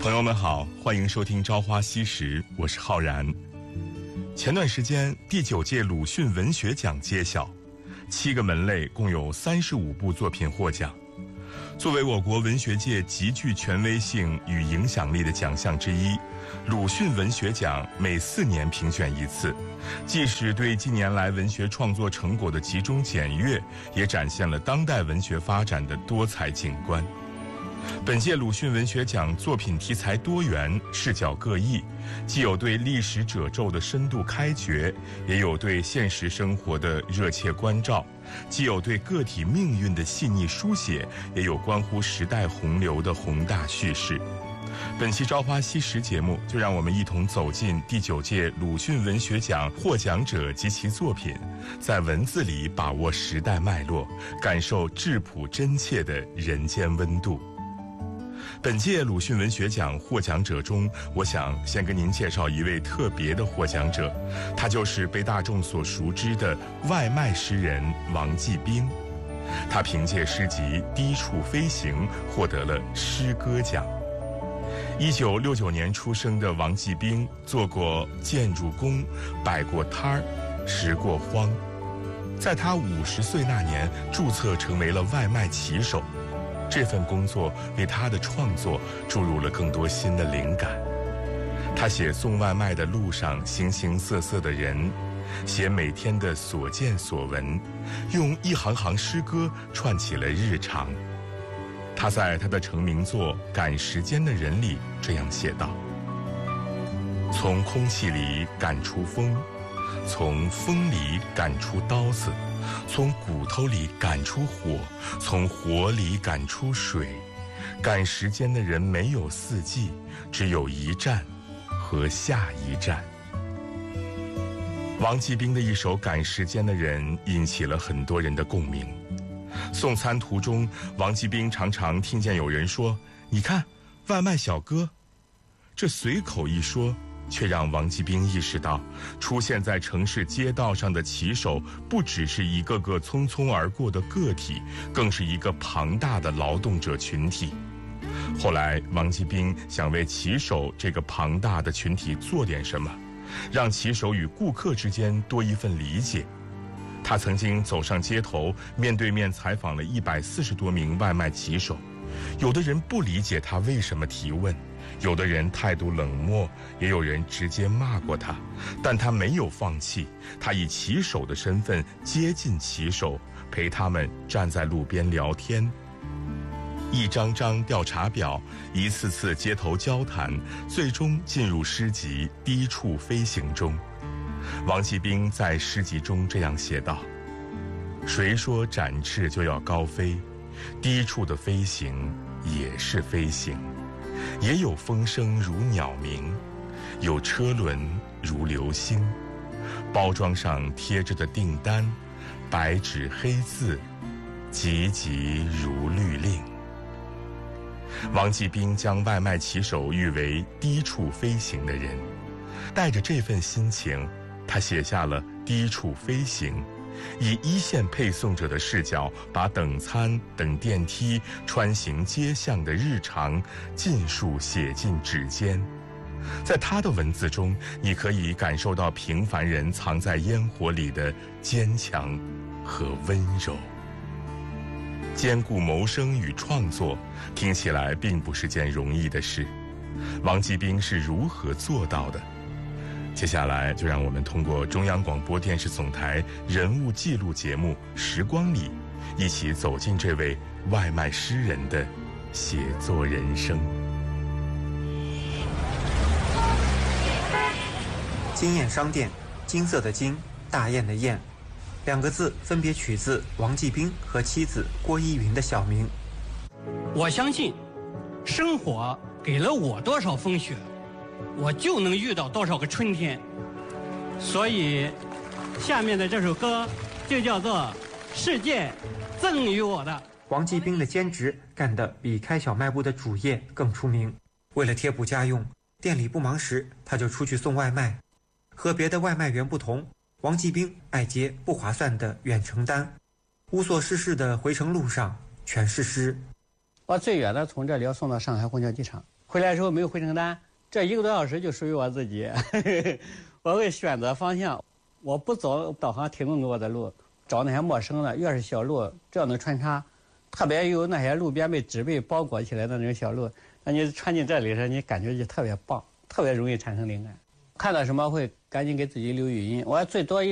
朋友们好，欢迎收听《朝花夕拾》，我是浩然。前段时间，第9届鲁迅文学奖揭晓，7个门类共有35部作品获奖。作为我国文学界极具权威性与影响力的奖项之一，鲁迅文学奖每4年评选一次，即使对近年来文学创作成果的集中检阅，也展现了当代文学发展的多彩景观。本届鲁迅文学奖作品题材多元，视角各异，既有对历史褶皱的深度开掘，也有对现实生活的热切关照，既有对个体命运的细腻书写，也有关乎时代洪流的宏大叙事。本期《朝花夕拾》节目，就让我们一同走进第9届鲁迅文学奖获奖者及其作品，在文字里把握时代脉络，感受质朴真切的人间温度。本届鲁迅文学奖获奖者中，我想先跟您介绍一位特别的获奖者，他就是被大众所熟知的外卖诗人王继兵。他凭借诗集《低处飞行》获得了诗歌奖。1969年出生的王继兵，做过建筑工，摆过摊儿，拾过荒。在他50岁那年，注册成为了外卖骑手。这份工作为他的创作注入了更多新的灵感。他写送外卖的路上形形色色的人，写每天的所见所闻，用一行行诗歌串起了日常。他在他的成名作《赶时间的人》里这样写道：从空气里赶出风，从风里赶出刀子，从骨头里赶出火，从火里赶出水。赶时间的人没有四季，只有一站和下一站。王继兵的一首《赶时间的人》引起了很多人的共鸣。送餐途中，王继兵常常听见有人说：“你看，外卖小哥。”这随口一说，却让王继兵意识到，出现在城市街道上的骑手不只是一个个匆匆而过的个体，更是一个庞大的劳动者群体。后来，王继兵想为骑手这个庞大的群体做点什么，让骑手与顾客之间多一份理解。他曾经走上街头，面对面采访了140多名外卖骑手，有的人不理解他为什么提问，有的人态度冷漠，也有人直接骂过他，但他没有放弃，他以骑手的身份接近骑手，陪他们站在路边聊天。一张张调查表，一次次街头交谈，最终进入诗集《低处飞行》中。王继兵在诗集中这样写道：谁说展翅就要高飞？低处的飞行也是飞行，也有风声如鸟鸣，有车轮如流星，包装上贴着的订单，白纸黑字，急急如律令。王继兵将外卖骑手誉为低处飞行的人，带着这份心情，他写下了《低处飞行》，以一线配送者的视角，把等餐、等电梯、穿行街巷的日常尽数写进纸间。在他的文字中，你可以感受到平凡人藏在烟火里的坚强和温柔。兼顾谋生与创作，听起来并不是件容易的事。王继兵是如何做到的？接下来就让我们通过中央广播电视总台人物记录节目《时光里》，一起走进这位外卖诗人的写作人生。 金燕商店，金色的金，大雁的雁，2个字分别取自王继兵和妻子郭依云的小名。 我相信，生活给了我多少风雪，我就能遇到多少个春天。所以，下面的这首歌就叫做《世界赠予我的》。 王继兵的兼职干得比开小卖部的主业更出名。为了贴补家用，店里不忙时，他就出去送外卖。和别的外卖员不同，王继兵爱接不划算的远程单，无所事事的回程路上全是诗。 我最远的从这里要送到上海虹桥机场， 回来的时候没有回程单，这1个多小时就属于我自己。我会选择方向，我不走导航提供给我的路，找那些陌生的，越是小路这样的穿插，特别有那些路边被植被包裹起来的那种小路，那你穿进这里时，你感觉就特别棒，特别容易产生灵感。看到什么会赶紧给自己留语音，我最多